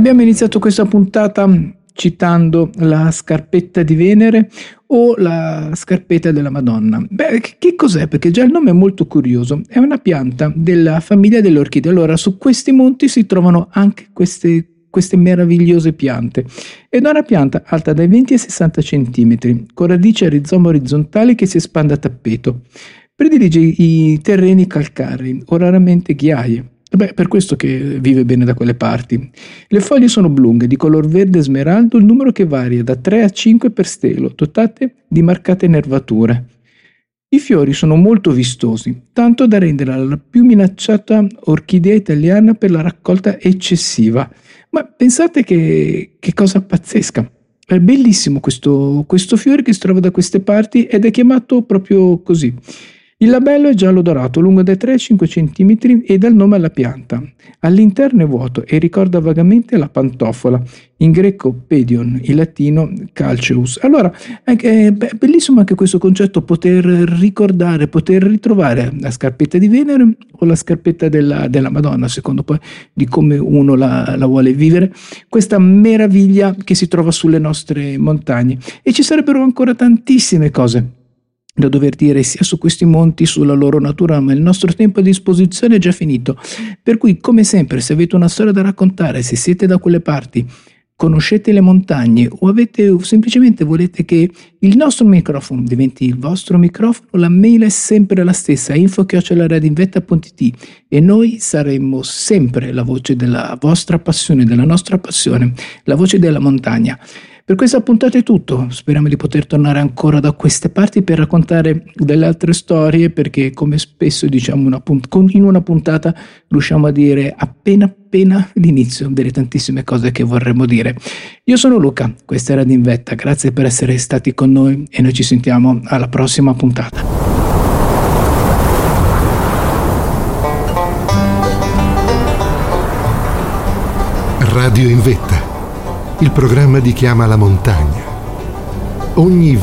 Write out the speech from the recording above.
Abbiamo iniziato questa puntata citando la scarpetta di Venere o la scarpetta della Madonna. Beh, che cos'è? Perché già il nome è molto curioso. È una pianta della famiglia delle orchidee. Allora, su questi monti si trovano anche queste meravigliose piante. È una pianta alta dai 20 ai 60 cm, con radici a rizoma orizzontali che si espande a tappeto. Predilige i terreni calcarei o raramente ghiaie. Beh, per questo che vive bene da quelle parti. Le foglie sono oblunghe, di color verde smeraldo, il numero che varia da 3 a 5 per stelo, dotate di marcate nervature. I fiori sono molto vistosi, tanto da renderla la più minacciata orchidea italiana per la raccolta eccessiva. Ma pensate che cosa pazzesca! È bellissimo questo fiore che si trova da queste parti ed è chiamato proprio così. Il labello è giallo dorato, lungo dai 3 ai 5 cm e dà il nome alla pianta. All'interno è vuoto e ricorda vagamente la pantofola, in greco pedion, in latino calceus. Allora, è bellissimo anche questo concetto, poter ricordare, poter ritrovare la scarpetta di Venere o la scarpetta della Madonna, secondo poi di come uno la vuole vivere, questa meraviglia che si trova sulle nostre montagne. E ci sarebbero ancora tantissime cose da dover dire sia su questi monti, sulla loro natura, ma il nostro tempo a disposizione è già finito. Per cui, come sempre, se avete una storia da raccontare, se siete da quelle parti, conoscete le montagne o semplicemente volete che il nostro microfono diventi il vostro microfono, la mail è sempre la stessa, info@radioinvetta.it, e noi saremo sempre la voce della vostra passione, della nostra passione, la voce della montagna. Per questa puntata è tutto, speriamo di poter tornare ancora da queste parti per raccontare delle altre storie, perché come spesso diciamo in una puntata riusciamo a dire appena l'inizio delle tantissime cose che vorremmo dire. Io sono Luca, questa era Radioinvetta, grazie per essere stati con noi e noi ci sentiamo alla prossima puntata. Radioinvetta, il programma di Chiama la montagna. Ogni